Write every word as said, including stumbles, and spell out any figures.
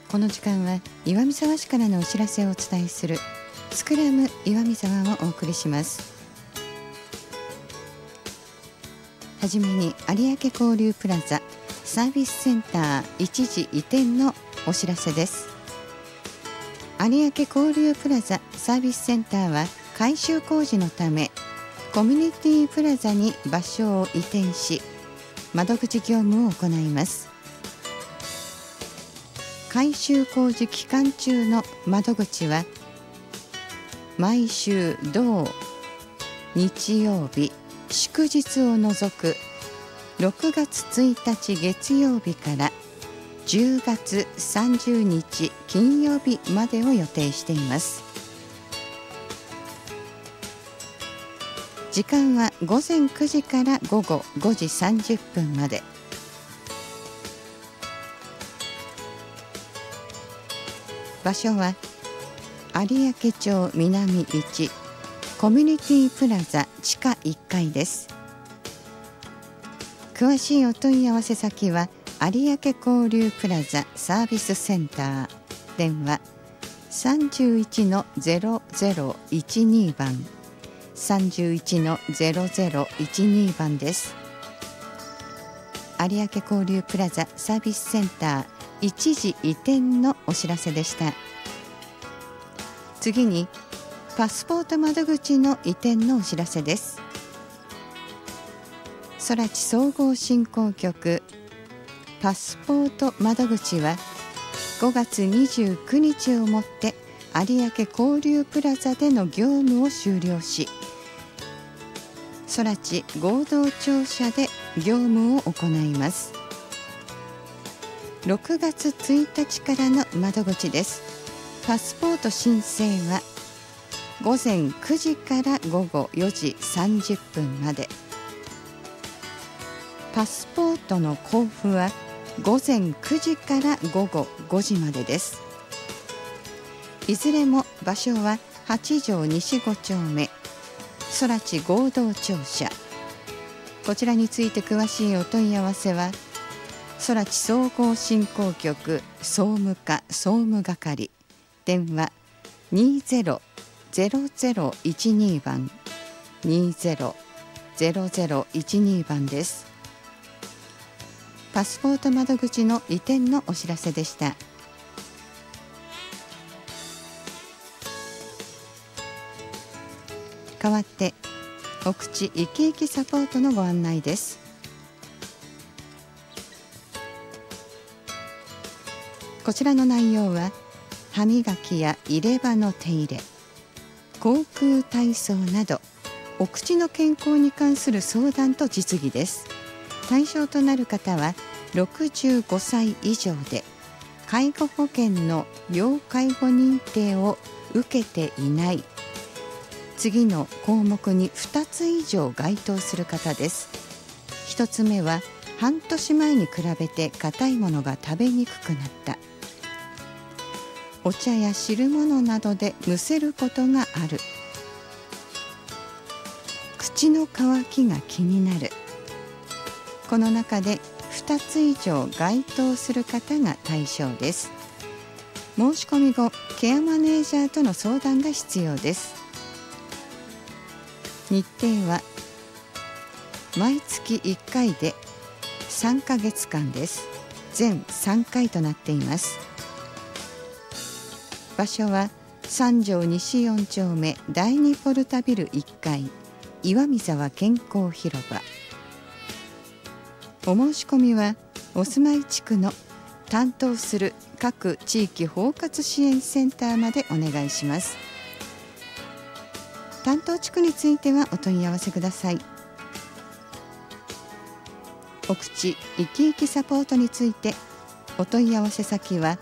この時間は岩見沢市からのお知らせをお伝えするスクラム岩見沢をお送りします。はじめに有明交流プラザサービスセンター一時移転のお知らせです。有明交流プラザサービスセンターは改修工事のためコミュニティプラザに場所を移転し、窓口業務を行います。改修工事期間中の窓口は毎週土日曜日祝日を除くろくがつついたち月曜日からじゅうがつさんじゅうにち金曜日までを予定しています。時間はごぜんくじからごごごじさんじゅっぷんまで。場所は有明町南いちコミュニティプラザ地下いっかいです。詳しいお問い合わせ先は有明交流プラザサービスセンター、電話 さんじゅういちのゼロゼロいちに 番 さんじゅういちのゼロゼロいちに 番です。有明交流プラザサービスセンター一時移転のお知らせでした。次にパスポート窓口の移転のお知らせです。空知総合振興局パスポート窓口はごがつにじゅうくにちをもって有明交流プラザでの業務を終了し、空知合同庁舎で業務を行います。ろくがつついたちからの窓口です。パスポート申請はごぜんくじからごごよじさんじゅっぷんまで。パスポートの交付はごぜんくじからごごごじまでです。いずれも場所は八条西ごちょうめ空知合同庁舎。こちらについて詳しいお問い合わせは空知総合振興局総務課総務係、電話にゼロゼロゼロいちに 番 にゼロゼロゼロいちに 番です。パスポート窓口の移転のお知らせでした。代わって奥地いきいきサポートのご案内です。こちらの内容は歯磨きや入れ歯の手入れ、口腔体操などお口の健康に関する相談と実技です。対象となる方はろくじゅうごさい以上で介護保険の要介護認定を受けていない次の項目にふたつ以上該当する方です。ひとつめは半年前に比べて硬いものが食べにくくなった、お茶や汁物などでむせることがある、口の渇きが気になる。この中でふたつ以上該当する方が対象です。申し込み後、ケアマネージャーとの相談が必要です。日程は毎月いっかいでさんかげつかんです。全さんかいとなっています。場所は三条西よんちょうめだいにポルタビルいっかい岩見沢健康広場。お申し込みはお住まい地区の担当する各地域包括支援センターまでお願いします。担当地区についてはお問い合わせください。奥地いきいきサポートについてお問い合わせ先は